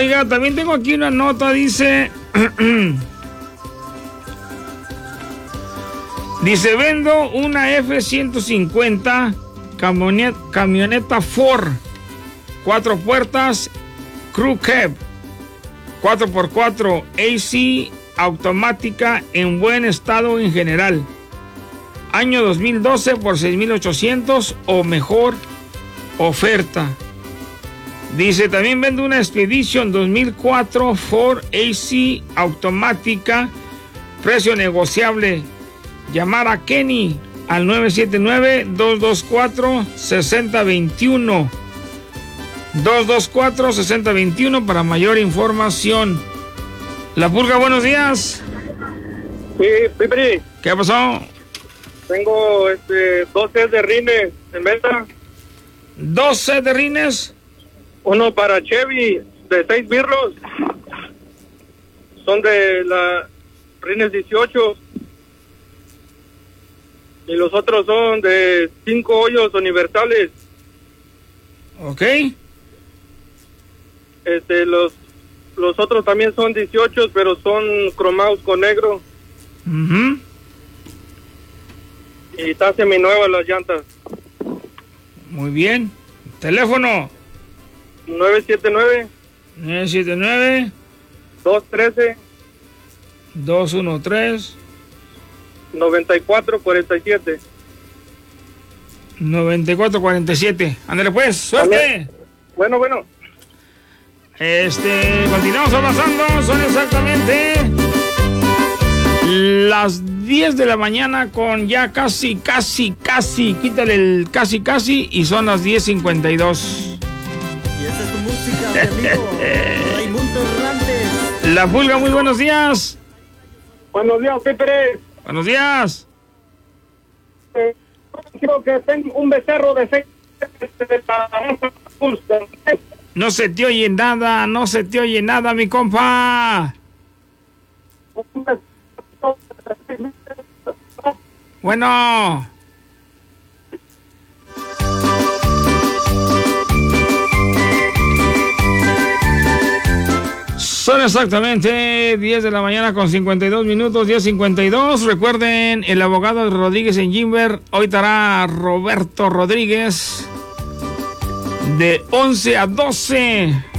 Oiga, también tengo aquí una nota, dice... Dice, vendo una F-150 camioneta Ford, 4 puertas, Crew Cab, 4x4, AC, automática, en buen estado en general. Año 2012 por 6,800 o mejor oferta. Dice, también vendo una Expedition 2004 Ford AC, automática, precio negociable. Llamar a Kenny al 979-224-6021. 224-6021 para mayor información. La Pulga, buenos días. Sí, Pipri. ¿Qué pasó? Tengo 2 sets de rines en venta. 2 sets de rines. Uno para Chevy de 6 birlos. Son de la rines 18. Y los otros son de 5 hoyos universales. Ok. Los otros también son 18, pero son cromados con negro. Y está seminueva las llantas. Muy bien. Teléfono. 979. 979. 213. 213. 9447. 9447. Ándale pues, suerte. Bueno. Continuamos avanzando. Son exactamente las 10 de la mañana con ya casi. Quítale el casi y son las 10:52. Y esa es tu música, mi amigo Raimundo Hernández. La Pulga, muy buenos días. Buenos días, Pepe. Buenos días. Creo que tengo un becerro de 6 de la raza. No se te oye nada, mi compa. Bueno. Son exactamente 10 de la mañana con 52 minutos, 10:52. Recuerden, el abogado Rodríguez en Jimber. Hoy estará Roberto Rodríguez de 11 a 12.